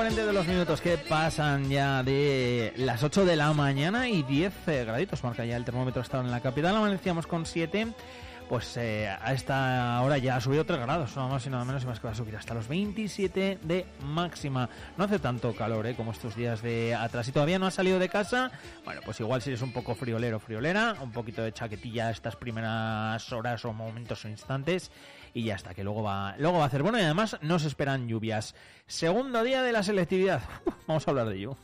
1:42 minutos que pasan ya de las 8 de la mañana y 10 graditos marca ya el termómetro. Estado en la capital, amanecíamos con 7. Pues a esta hora ya ha subido 3 grados, nada más y nada menos, y más que va a subir hasta los 27 de máxima. No hace tanto calor como estos días de atrás. Si todavía no has salido de casa, bueno, pues igual si eres un poco friolero, friolera, un poquito de chaquetilla estas primeras horas o momentos o instantes, y ya está, que luego va a hacer bueno, y además no se esperan lluvias. Segundo día de la selectividad. Vamos a hablar de ello.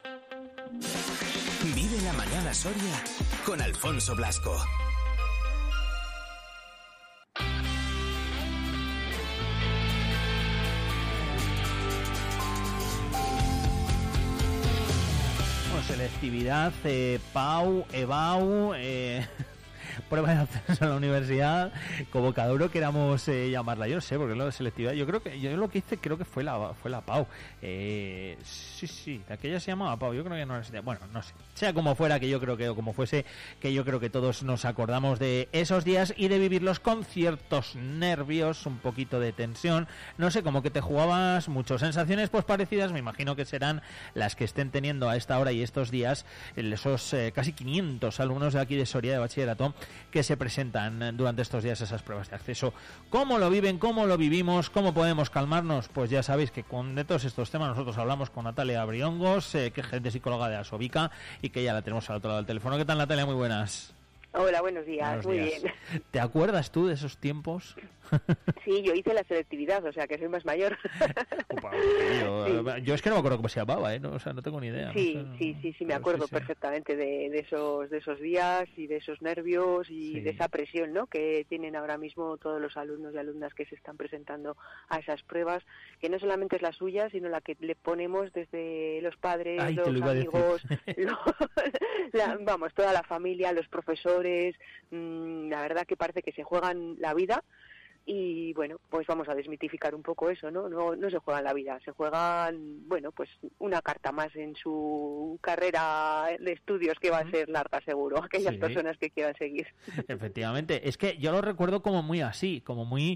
Vive la mañana Soria con Alfonso Blasco. Selectividad, PAU, EBAU, prueba de acceso a la universidad, como cada uno queramos llamarla. Yo no sé, porque lo de selectividad, yo lo que hice creo que fue la PAU. Sí, aquella se llamaba PAU, yo creo que no era. Bueno, no sé, sea como fuera, que yo creo que, o como fuese, que yo creo que todos nos acordamos de esos días y de vivirlos con ciertos nervios, un poquito de tensión, no sé, como que te jugabas mucho. Sensaciones pues parecidas, me imagino que serán las que estén teniendo a esta hora y estos días esos casi 500 alumnos de aquí de Soria de bachillerato que se presentan durante estos días a esas pruebas de acceso. ¿Cómo lo viven? ¿Cómo lo vivimos? ¿Cómo podemos calmarnos? Pues ya sabéis que de todos estos temas nosotros hablamos con Natalia Briongos, que es gerente psicóloga de Asobica, y que ya la tenemos al otro lado del teléfono. ¿Qué tal, Natalia? Muy buenas. Hola, buenos días. Muy bien. ¿Te acuerdas tú de esos tiempos? Sí, yo hice la selectividad, o sea que soy más mayor. Yo es que no me acuerdo cómo se llamaba, ¿eh? No, o sea, no tengo ni idea. Sí, no sé, sí, me acuerdo perfectamente de esos días y de esos nervios y de esa presión, ¿no?, que tienen ahora mismo todos los alumnos y alumnas que se están presentando a esas pruebas, que no solamente es la suya, sino la que le ponemos desde los padres, los amigos, vamos, toda la familia, los profesores. La verdad que parece que se juegan la vida. Y bueno, pues vamos a desmitificar un poco eso, ¿no? No se juegan la vida, se juegan, bueno, pues una carta más en su carrera de estudios, que va a ser larga seguro, aquellas personas que quieran seguir. Efectivamente, es que yo lo recuerdo como muy así, como muy,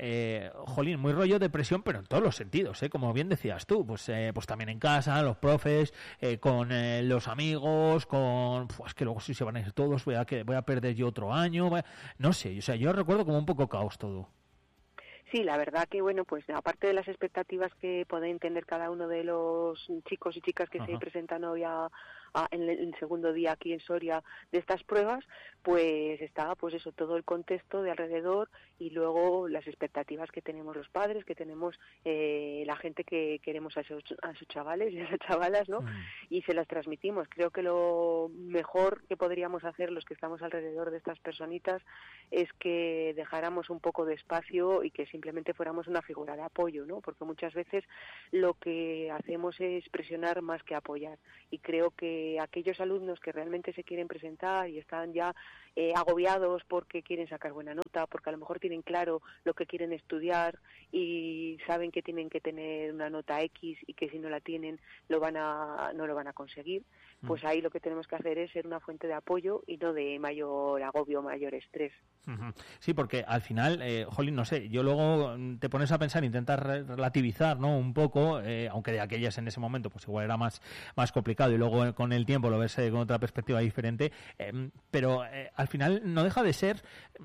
muy rollo de presión, pero en todos los sentidos, como bien decías tú, pues también en casa, los profes, con los amigos, con, pues que luego si se van a ir todos, voy a perder yo otro año, no sé, o sea, yo recuerdo como un poco caos todo. Sí, la verdad que, bueno, pues aparte de las expectativas que pueden tener cada uno de los chicos y chicas que se presentan hoy en el segundo día aquí en Soria de estas pruebas, pues está pues eso, todo el contexto de alrededor, y luego las expectativas que tenemos los padres, que tenemos la gente que queremos a esos chavales y a esas chavalas, ¿no? Y se las transmitimos. Creo que lo mejor que podríamos hacer los que estamos alrededor de estas personitas es que dejáramos un poco de espacio y que simplemente fuéramos una figura de apoyo, ¿no? Porque muchas veces lo que hacemos es presionar más que apoyar, y creo que aquellos alumnos que realmente se quieren presentar y están ya agobiados porque quieren sacar buena nota, porque a lo mejor tienen claro lo que quieren estudiar y saben que tienen que tener una nota X y que si no la tienen no lo van a conseguir, pues ahí lo que tenemos que hacer es ser una fuente de apoyo y no de mayor agobio, mayor estrés. Sí, porque al final, no sé, yo luego te pones a pensar, intentas relativizar, ¿no?, un poco, aunque de aquellas en ese momento pues igual era más complicado, y luego con el tiempo lo ves con otra perspectiva diferente, pero al final no deja de ser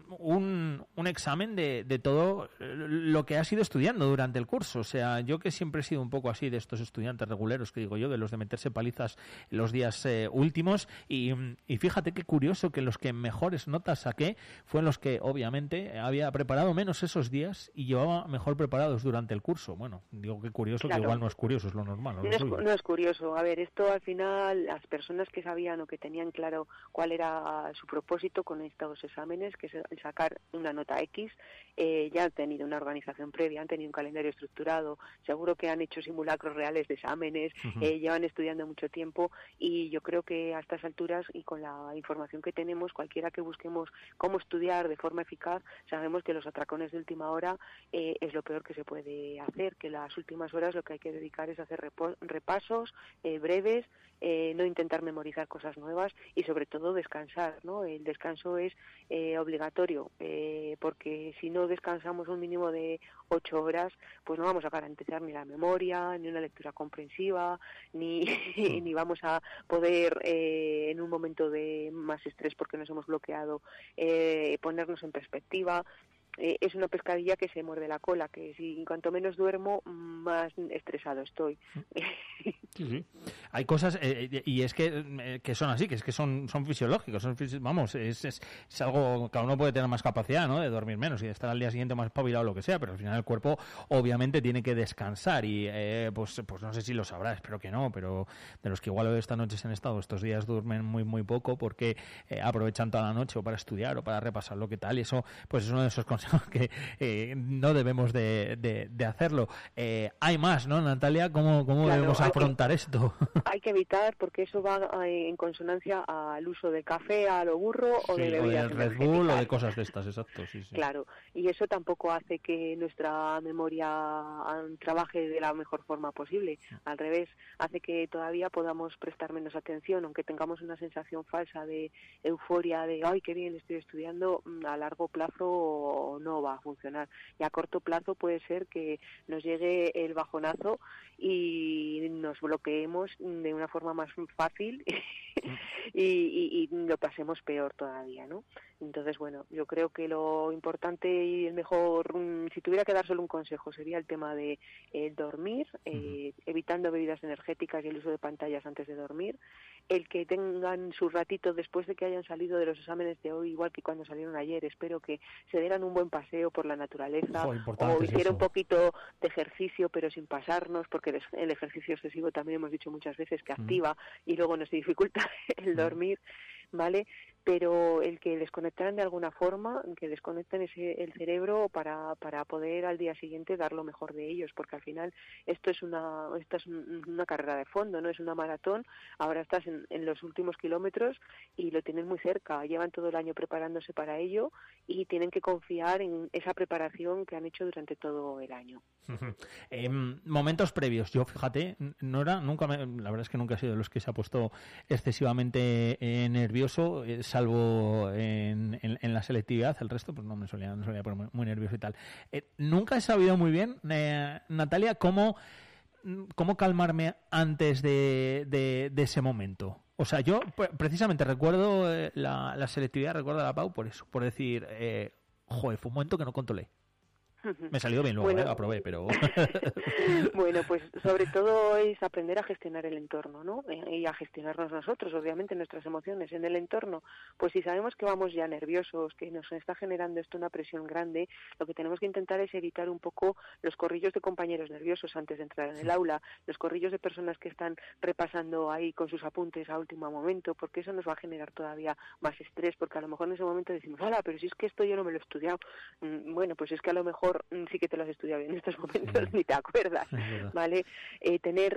un examen de todo lo que has ido estudiando durante el curso. O sea, yo que siempre he sido un poco así de estos estudiantes reguleros, que digo yo, de los de meterse palizas los días últimos, y fíjate qué curioso que los que mejores notas saqué fueron los que obviamente había preparado menos esos días y llevaba mejor preparados durante el curso. Bueno, digo que curioso, claro, que igual no es curioso, es lo normal. No es curioso. A ver, esto al final, las personas que sabían o que tenían claro cuál era su propósito con estos exámenes, que es sacar una nota X, ya han tenido una organización previa, han tenido un calendario estructurado, seguro que han hecho simulacros reales de exámenes, llevan estudiando mucho tiempo, y yo creo que a estas alturas y con la información que tenemos, cualquiera que busquemos cómo estudiar de forma eficaz, sabemos que los atracones de última hora es lo peor que se puede hacer, que las últimas horas lo que hay que dedicar es hacer repasos breves, no intentar memorizar cosas nuevas y sobre todo descansar, ¿no? El descanso es obligatorio, porque si no descansamos un mínimo de 8 horas, pues no vamos a garantizar ni la memoria, ni una lectura comprensiva, ni vamos a poder en un momento de más estrés porque nos hemos bloqueado ponernos en perspectiva. Es una pescadilla que se muerde la cola, que si cuanto menos duermo, más estresado estoy. Sí. Hay cosas, y es que son así, que es que son fisiológicos, vamos, es algo, cada uno puede tener más capacidad, ¿no?, de dormir menos y de estar al día siguiente más espabilado o lo que sea, pero al final el cuerpo obviamente tiene que descansar y pues no sé si lo sabrás, espero que no, pero de los que igual esta noche se han estado, estos días duermen muy poco porque aprovechan toda la noche o para estudiar o para repasar lo que tal, y eso pues es uno de esos consejos que no debemos de hacerlo. Hay más, ¿no, Natalia? ¿Cómo claro, debemos afrontar esto? Hay que evitar, porque eso va en consonancia al uso de café a lo burro o de bebidas o de Red Bull o de cosas de estas, exacto. Sí. Claro, y eso tampoco hace que nuestra memoria trabaje de la mejor forma posible. Al revés, hace que todavía podamos prestar menos atención, aunque tengamos una sensación falsa de euforia, de ¡ay, qué bien estoy estudiando! A largo plazo no va a funcionar. Y a corto plazo puede ser que nos llegue el bajonazo y nos bloqueemos de una forma más fácil y lo pasemos peor todavía, ¿no? Entonces, bueno, yo creo que lo importante y el mejor, si tuviera que dar solo un consejo, sería el tema de dormir, evitando bebidas energéticas y el uso de pantallas antes de dormir, el que tengan su ratito después de que hayan salido de los exámenes de hoy, igual que cuando salieron ayer, espero que se dieran un buen paseo por la naturaleza, o hiciera un poquito de ejercicio, pero sin pasarnos, porque el ejercicio excesivo también hemos dicho muchas veces que activa y luego nos dificulta el dormir, ¿vale? Pero el que desconectaran de alguna forma, que desconecten el cerebro para poder al día siguiente dar lo mejor de ellos, porque al final esto es una carrera de fondo, no es una maratón. Ahora estás en los últimos kilómetros y lo tienen muy cerca, llevan todo el año preparándose para ello y tienen que confiar en esa preparación que han hecho durante todo el año. Momentos previos, yo fíjate, la verdad es que nunca he sido de los que se ha puesto excesivamente nervioso, salvo en la selectividad. El resto pues no me solía poner muy nervioso y tal. Nunca he sabido muy bien, Natalia, cómo calmarme antes de ese momento. O sea, yo precisamente recuerdo la selectividad, recuerdo a la Pau por eso, por decir, fue un momento que no controlé. Me salió bien luego, aprobé, pero... Bueno, pues sobre todo es aprender a gestionar el entorno, ¿no? Y a gestionarnos nosotros, obviamente, nuestras emociones en el entorno. Pues si sabemos que vamos ya nerviosos, que nos está generando esto una presión grande, lo que tenemos que intentar es evitar un poco los corrillos de compañeros nerviosos antes de entrar en el aula, los corrillos de personas que están repasando ahí con sus apuntes a último momento, porque eso nos va a generar todavía más estrés, porque a lo mejor en ese momento decimos, ¡hala, pero si es que esto yo no me lo he estudiado! Bueno, pues es que a lo mejor sí que te lo has estudiado en estos momentos, ni te acuerdas, ¿vale? Tener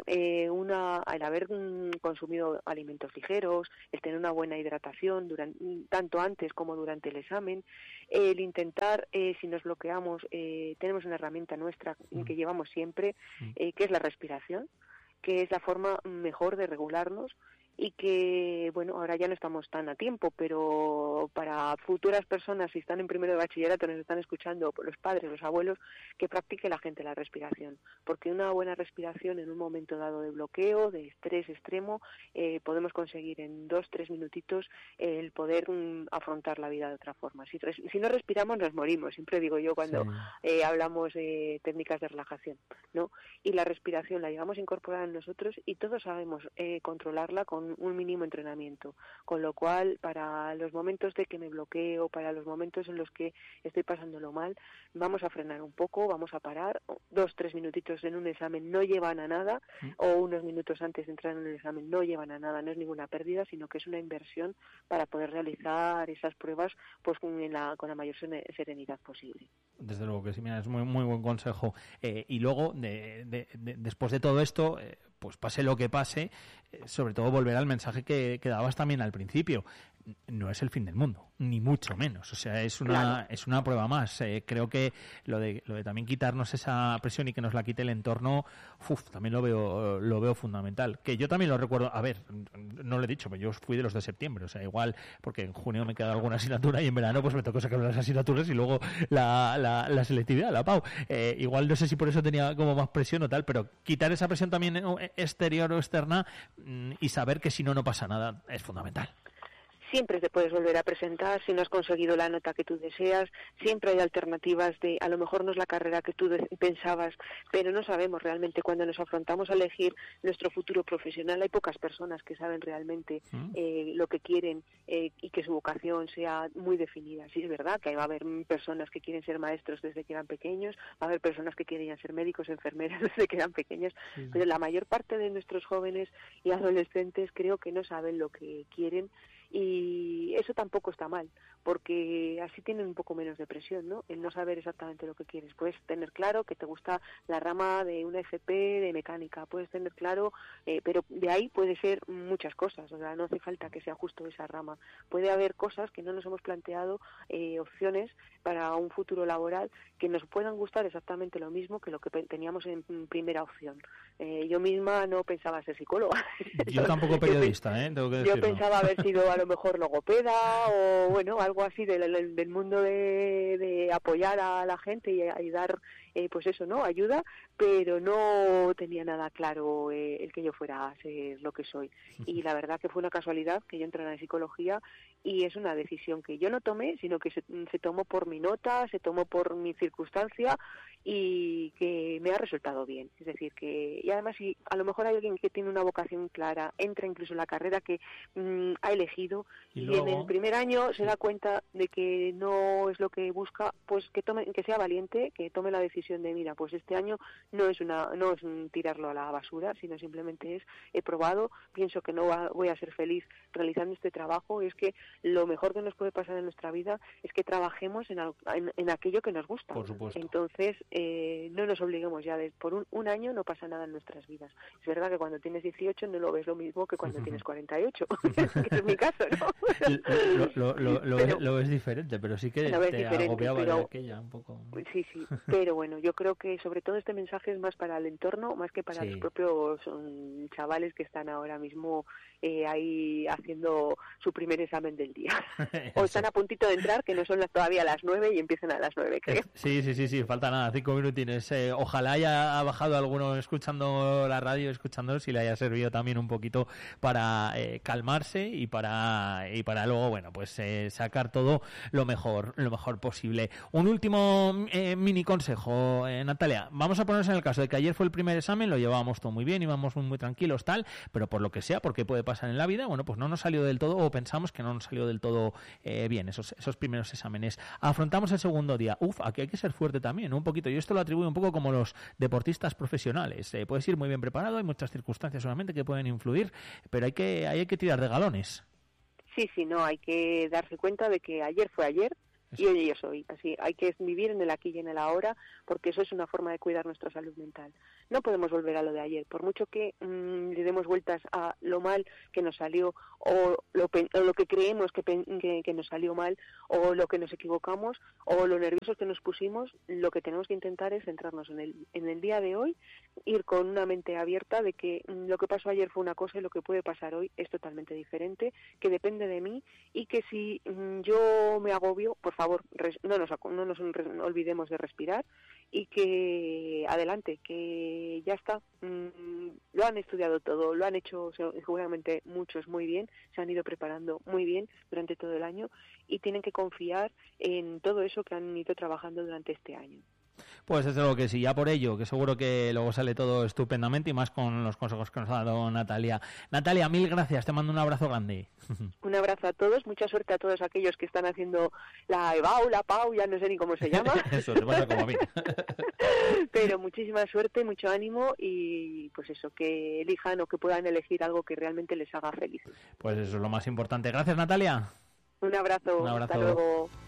al haber consumido alimentos ligeros, el tener una buena hidratación tanto antes como durante el examen, el intentar, si nos bloqueamos, tenemos una herramienta nuestra que llevamos siempre, que es la respiración, que es la forma mejor de regularnos, y que, bueno, ahora ya no estamos tan a tiempo, pero para futuras personas, si están en primero de bachillerato, nos están escuchando, los padres, los abuelos, que practique la gente la respiración, porque una buena respiración en un momento dado de bloqueo, de estrés extremo, podemos conseguir en 2-3 minutitos el poder afrontar la vida de otra forma. Si no respiramos, nos morimos, siempre digo yo cuando hablamos de técnicas de relajación, ¿no? Y la respiración la llevamos incorporada en nosotros y todos sabemos controlarla con un mínimo entrenamiento, con lo cual para los momentos de que me bloqueo, para los momentos en los que estoy pasándolo mal, vamos a frenar un poco, vamos a parar, 2-3 minutitos en un examen no llevan a nada, o unos minutos antes de entrar en el examen no llevan a nada, no es ninguna pérdida, sino que es una inversión para poder realizar esas pruebas pues con la mayor serenidad posible. Desde luego que sí, mira, es muy buen consejo. Y luego, después de todo esto, pues pase lo que pase, sobre todo volver al mensaje que dabas también al principio. no es el fin del mundo, ni mucho menos. O sea, es una prueba más. Creo que lo de también quitarnos esa presión y que nos la quite el entorno, también lo veo fundamental. Que yo también lo recuerdo, a ver, no lo he dicho, pero yo fui de los de septiembre, o sea, igual, porque en junio me queda alguna asignatura y en verano pues me tocó sacar las asignaturas y luego la selectividad, la PAU. Igual no sé si por eso tenía como más presión o tal, pero quitar esa presión también exterior o externa y saber que si no pasa nada es fundamental. Siempre te puedes volver a presentar si no has conseguido la nota que tú deseas, siempre hay alternativas de, a lo mejor no es la carrera que tú pensabas, pero no sabemos realmente cuando nos afrontamos a elegir nuestro futuro profesional. Hay pocas personas que saben realmente lo que quieren y que su vocación sea muy definida. Sí, es verdad que va a haber personas que quieren ser maestros desde que eran pequeños, va a haber personas que querían ser médicos, enfermeras desde que eran pequeños, pero la mayor parte de nuestros jóvenes y adolescentes creo que no saben lo que quieren. Y eso tampoco está mal, porque así tienen un poco menos de presión, ¿no? El no saber exactamente lo que quieres. Puedes tener claro que te gusta la rama de una FP de mecánica, puedes tener claro, pero de ahí puede ser muchas cosas, o sea, no hace falta que sea justo esa rama. Puede haber cosas que no nos hemos planteado, opciones para un futuro laboral que nos puedan gustar exactamente lo mismo que lo que teníamos en primera opción. Yo misma no pensaba ser psicóloga. Yo tampoco periodista, tengo que decirlo. Yo pensaba haber sido a lo mejor logopeda o bueno, algo así del mundo de apoyar a la gente y dar pues eso, ¿no? Ayuda, pero no tenía nada claro el que yo fuera a ser lo que soy. Y la verdad que fue una casualidad que yo entrara en psicología y es una decisión que yo no tomé, sino que se tomó por mi nota, se tomó por mi circunstancia y que me ha resultado bien. Es decir, que y además si a lo mejor hay alguien que tiene una vocación clara, entra incluso en la carrera que ha elegido y luego, en el primer año se da cuenta de que no es lo que busca, pues que sea valiente, que tome la decisión de mira, pues este año no es un tirarlo a la basura, sino simplemente es he probado, pienso que no voy a ser feliz realizando este trabajo. Es que lo mejor que nos puede pasar en nuestra vida es que trabajemos en aquello que nos gusta. Por supuesto. Entonces no nos obliguemos ya por un año no pasa nada en nuestras vidas. Es verdad que cuando tienes 18 no lo ves lo mismo que cuando tienes 48, que es mi caso, ¿no? Lo ves diferente, pero sí que te agobiaba de aquella un poco. Sí, pero bueno, yo creo que sobre todo este mensaje es más para el entorno, más que para los propios chavales que están ahora mismo ahí haciendo su primer examen del día. O están a puntito de entrar, que no son todavía las 9 y empiezan a las 9, creo. Sí, falta nada, 5 minutines. Ojalá haya bajado alguno escuchando la radio, escuchándonos y le haya servido también un poquito para calmarse y para luego, bueno, pues sacar todo lo mejor posible. Un último mini consejo, Natalia. Vamos a ponernos en el caso de que ayer fue el primer examen, lo llevábamos todo muy bien, íbamos muy tranquilos, tal, pero por lo que sea, porque puede pasar en la vida, bueno, pues no nos salió del todo, o pensamos que no nos salió del todo bien esos primeros exámenes. Afrontamos el segundo día. Aquí hay que ser fuerte también, un poquito. Yo esto lo atribuyo un poco como los deportistas profesionales. Puedes ir muy bien preparado, hay muchas circunstancias solamente que pueden influir, pero hay que tirar de galones. Sí, no, hay que darse cuenta de que ayer fue ayer, y hoy es hoy. Así, hay que vivir en el aquí y en el ahora, porque eso es una forma de cuidar nuestra salud mental. No podemos volver a lo de ayer, por mucho que le demos vueltas a lo mal que nos salió, o lo que creemos que nos salió mal, o lo que nos equivocamos, o lo nerviosos que nos pusimos. Lo que tenemos que intentar es centrarnos en el día de hoy, ir con una mente abierta de que lo que pasó ayer fue una cosa y lo que puede pasar hoy es totalmente diferente, que depende de mí, y que si yo me agobio, por favor, no nos olvidemos de respirar y que adelante, que ya está. Lo han estudiado todo, lo han hecho seguramente muchos muy bien, se han ido preparando muy bien durante todo el año y tienen que confiar en todo eso que han ido trabajando durante este año. Pues es algo que sí, ya por ello, que seguro que luego sale todo estupendamente y más con los consejos que nos ha dado Natalia. Natalia, mil gracias, te mando un abrazo grande. Un abrazo a todos, mucha suerte a todos aquellos que están haciendo la EBAU, la PAU, ya no sé ni cómo se llama. Eso, te pasa como a mí. Pero muchísima suerte, mucho ánimo y pues eso, que elijan o que puedan elegir algo que realmente les haga felices. Pues eso es lo más importante. Gracias, Natalia. Un abrazo. Hasta luego.